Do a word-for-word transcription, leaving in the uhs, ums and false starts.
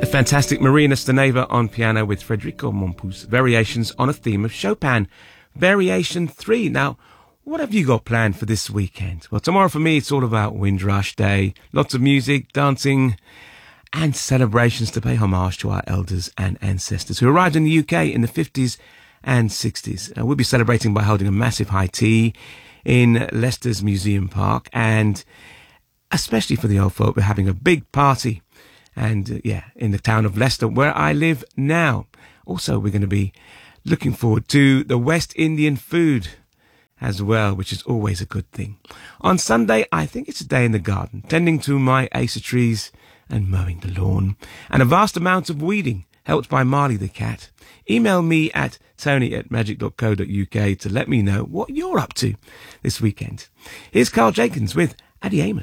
Fantastic Marina Staneva on piano with Federico Mompous, variations on a theme of Chopin, Variation three. Now, what have you got planned for this weekend? Well, tomorrow for me, it's all about Windrush Day. Lots of music, dancing, and celebrations to pay homage to our elders and ancestors who arrived in the U K in the fifties and sixties. Uh, we'll be celebrating by holding a massive high tea in Leicester's Museum Park, and especially for the old folk, we're having a big party. And uh, yeah, in the town of Leicester, where I live now. Also, we're going to be looking forward to the West Indian food as well, which is always a good thing. On Sunday, I think it's a day in the garden, tending to my acer trees and mowing the lawn, and a vast amount of weeding, helped by Marley the cat. Email me at tony at magic dot co dot uk to let me know what you're up to this weekend. Here's Carl Jenkins with Addy Amos.